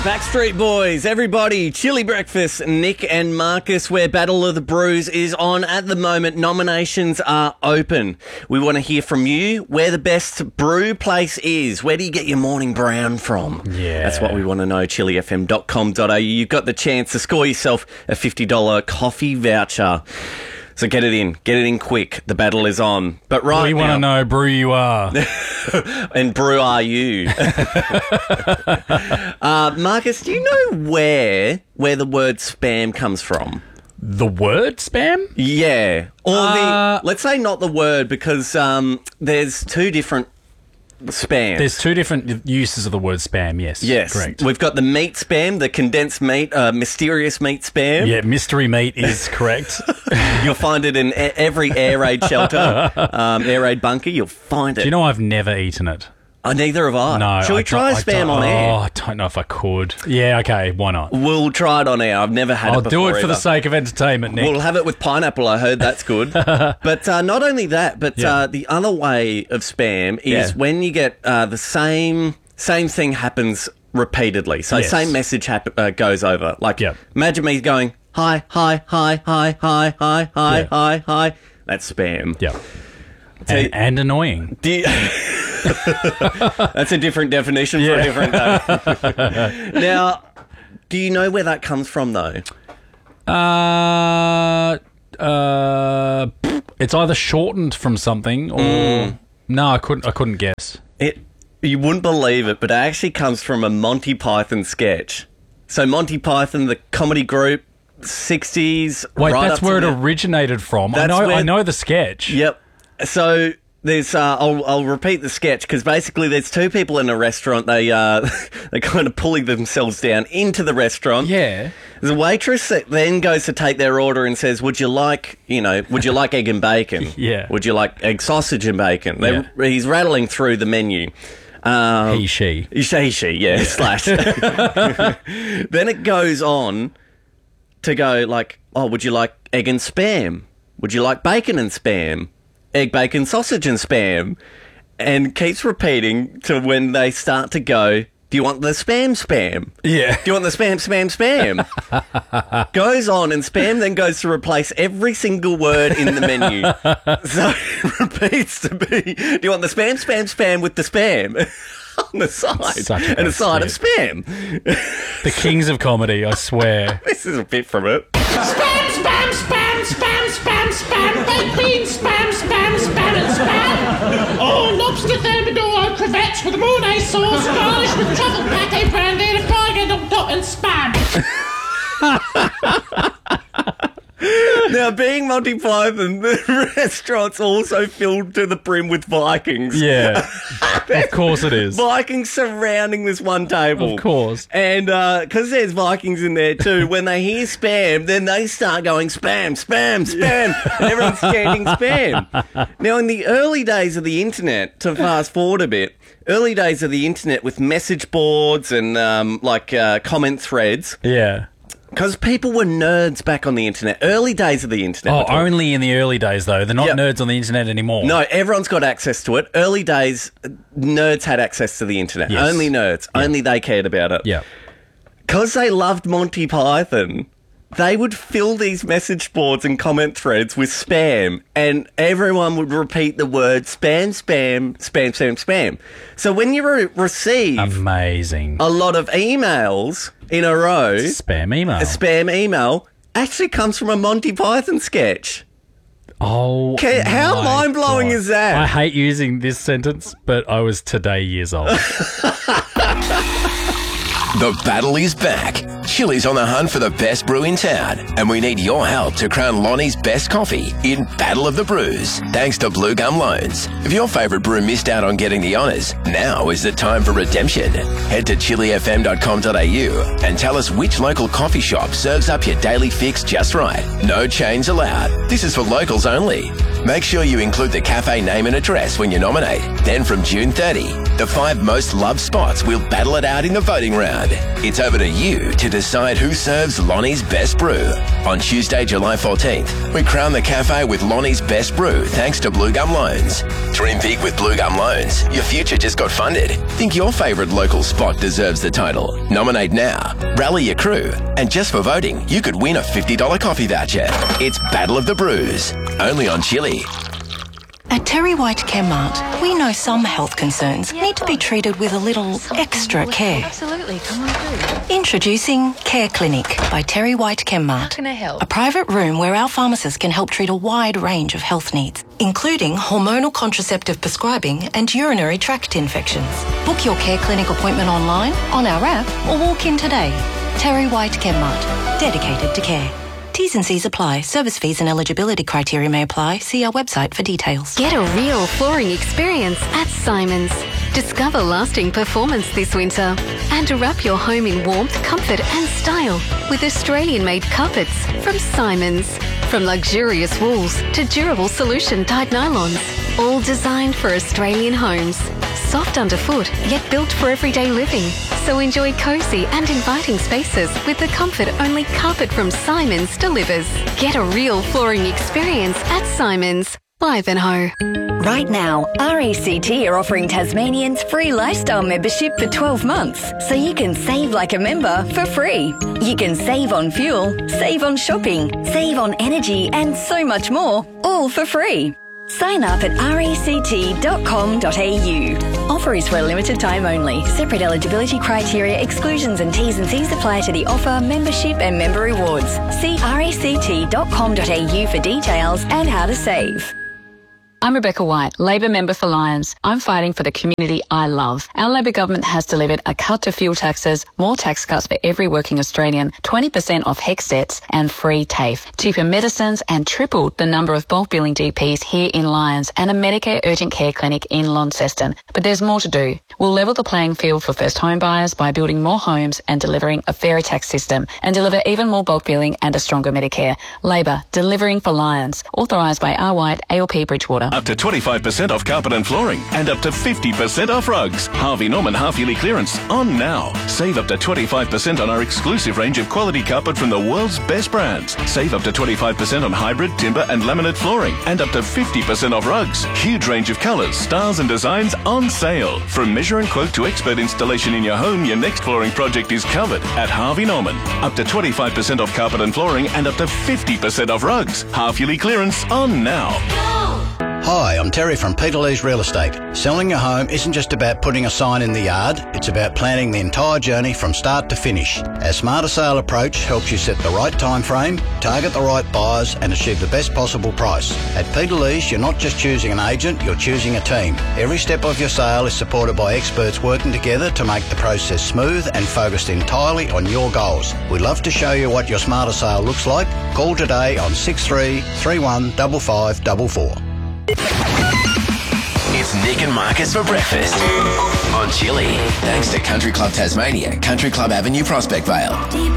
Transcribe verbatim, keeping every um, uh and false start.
Backstreet Boys, everybody, Chili Breakfast, Nick and Marcus, where Battle of the Brews is on at the moment. Nominations are open. We want to hear from you where the best brew place is. Where do you get your morning brown from? Yeah. That's what we want to know, chili f m dot com dot a u. You've got the chance to score yourself a fifty dollars coffee voucher. So get it in. Get it in quick. The battle is on. But right we now... want to know, brew you are. And brew are you? uh, Marcus, do you know where where the word spam comes from? The word spam? Yeah. Or Uh, the... Let's say not the word, because um, there's two different spam. There's two different uses of the word spam, yes. Yes. Correct. We've got the meat spam, the condensed meat, uh, mysterious meat spam. Yeah, mystery meat is correct. You'll find it in e- every air raid shelter, um, air raid bunker. You'll find it. Do you know I've never eaten it? Oh, neither have I. No. Shall we I try don't- I spam don't- on air? Oh, I don't know if I could. Yeah, okay, why not? We'll try it on air. I've never had I'll it before do it for the either. sake of entertainment, Nick. We'll have it with pineapple. I heard that's good. But uh, not only that, but Yeah. uh, the other way of spam is Yeah. when you get uh, the same same thing happens repeatedly. So Yes. same message hap- uh, goes over. Like, Yep. imagine me going, hi, hi, hi, hi, hi, hi, hi, Yeah. hi, hi. That's spam. Yeah. So- And, and annoying. Do you- That's a different definition for a different day. Now, do you know where that comes from, though? Uh, uh, it's either shortened from something or Mm. no, I couldn't. I couldn't guess. It, you wouldn't believe it, but it actually comes from a Monty Python sketch. So Monty Python, the comedy group, sixties. Wait, right that's up where it to now. originated from. I That's know. where- I know the sketch. Yep. So there's. Uh, I'll, I'll repeat the sketch because basically there's two people in a restaurant. They uh, they kind of pulling themselves down into the restaurant. Yeah. There's a waitress that then goes to take their order and says, "Would you like, you know, would you like egg and bacon? Yeah. Would you like egg sausage and bacon?" They, Yeah. He's rattling through the menu. Um, He, she. She, she, yeah, slash. Then it goes on to go like, oh, would you like egg and spam? Would you like bacon and spam? Egg, bacon, sausage and spam. And keeps repeating to when they start to go, do you want the spam spam? Yeah. Do you want the spam spam spam? Goes on and spam then goes to replace every single word in the menu. So it repeats to be, do you want the spam spam spam with the spam? On the side. Such a And a great side of skit. spam. The kings of comedy, I swear. This is a bit from it. Spam, spam, spam, spam, spam, spam, baked beans, spam, spam, spam, and spam. Oh, lobster thermidor crevettes with mayonnaise sauce, garnished with truffle pate, brandy, and a garlic on top, and spam. Now, being Monty Python, the restaurant's also filled to the brim with Vikings. Yeah. Of course it is. Vikings surrounding this one table. Of course. And because there's Vikings in there too, when they hear spam, then they start going spam, spam, spam. And everyone's chanting spam. Now, in the early days of the internet, to fast forward a bit, early days of the internet with message boards and um, like uh, comment threads, Yeah. because people were nerds back on the internet. Early days of the internet. Oh, we're talking. only in the early days, though. They're not Yep. nerds on the internet anymore. No, everyone's got access to it. Early days, nerds had access to the internet. Yes. Only nerds. Only they cared about it. Yeah. Because they loved Monty Python, they would fill these message boards and comment threads with spam, and everyone would repeat the word spam, spam, spam, spam, spam. So when you re- receive Amazing. a lot of emails in a row, Spam email. a spam email actually comes from a Monty Python sketch. Oh, Okay, how my mind-blowing God. is that? I hate using this sentence, but I was today years old. The battle is back. Chili's on the hunt for the best brew in town, and we need your help to crown Lonnie's best coffee in Battle of the Brews, thanks to Blue Gum Loans. If your favourite brew missed out on getting the honours, now is the time for redemption. Head to chili f m dot com dot a u and tell us which local coffee shop serves up your daily fix just right. No chains allowed. This is for locals only. Make sure you include the cafe name and address when you nominate. Then from June thirtieth, the five most loved spots will battle it out in the voting round. It's over to you to decide who serves Lonnie's Best Brew. On Tuesday, July fourteenth, we crown the cafe with Lonnie's Best Brew thanks to Blue Gum Loans. Dream big with Blue Gum Loans. Your future just got funded. Think your favourite local spot deserves the title. Nominate now. Rally your crew. And just for voting, you could win a fifty dollars coffee voucher. It's Battle of the Brews. Only on Chili. At Terry White Chemmart, we know some health concerns need to be treated with a little extra care. Absolutely, come on through. Introducing Care Clinic by Terry White Chemmart. How can I help? A private room where our pharmacists can help treat a wide range of health needs, including hormonal contraceptive prescribing and urinary tract infections. Book your Care Clinic appointment online, on our app, or walk in today. Terry White Chemmart, dedicated to care. T's and C's apply. Service fees and eligibility criteria may apply. See our website for details. Get a real flooring experience at Simons. Discover lasting performance this winter and wrap your home in warmth, comfort and style with Australian-made carpets from Simons. From luxurious wools to durable solution-dyed nylons, all designed for Australian homes. Soft underfoot, yet built for everyday living. So enjoy cosy and inviting spaces with the comfort only carpet from Simons delivers. Get a real flooring experience at Simons. Ivanhoe. Right now, R A C T are offering Tasmanians free lifestyle membership for twelve months, so you can save like a member for free. You can save on fuel, save on shopping, save on energy and so much more, all for free. Sign up at r a c t dot com dot a u. Offer is for a limited time only. Separate eligibility criteria, exclusions and T's and C's apply to the offer, membership and member rewards. See r a c t dot com dot a u for details and how to save. I'm Rebecca White, Labor member for Lyons. I'm fighting for the community I love. Our Labor government has delivered a cut to fuel taxes, more tax cuts for every working Australian, twenty percent off HECS debts and free TAFE, cheaper medicines and tripled the number of bulk billing G Ps here in Lyons and a Medicare urgent care clinic in Launceston. But there's more to do. We'll level the playing field for first home buyers by building more homes and delivering a fairer tax system and deliver even more bulk billing and a stronger Medicare. Labor, delivering for Lyons. Authorised by R. White, A L P Bridgewater. Up to twenty-five percent off carpet and flooring and up to fifty percent off rugs. Harvey Norman half-yearly clearance on now. Save up to twenty-five percent on our exclusive range of quality carpet from the world's best brands. Save up to twenty-five percent on hybrid, timber and laminate flooring and up to fifty percent off rugs. Huge range of colours, styles and designs on sale. From measure and quote to expert installation in your home, your next flooring project is covered at Harvey Norman. Up to twenty-five percent off carpet and flooring and up to fifty percent off rugs. Half-yearly clearance on now. Hi, I'm Terry from Peter Lee's Real Estate. Selling your home isn't just about putting a sign in the yard, it's about planning the entire journey from start to finish. Our Smarter Sale approach helps you set the right time frame, target the right buyers and achieve the best possible price. At Peter Lee's, you're not just choosing an agent, you're choosing a team. Every step of your sale is supported by experts working together to make the process smooth and focused entirely on your goals. We'd love to show you what your Smarter Sale looks like. Call today on six three three one five five four four. It's Nick and Marcus for breakfast on Chili. Thanks to Country Club Tasmania, Country Club Avenue, Prospect Vale.